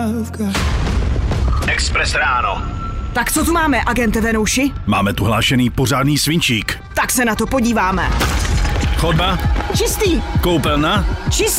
Express ráno. Tak co tu máme, agente Venouši? Máme tu hlášený pořádný svinčík. Tak se na to podíváme. Chodba? Čistý. Koupelna? Čistý.